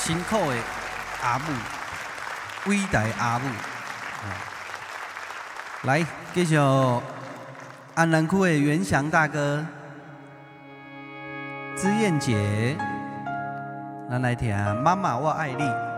辛苦的阿母，伟大的阿母。来，继续安南区的袁翔大哥，知燕姐，咱来听《妈妈我爱你》。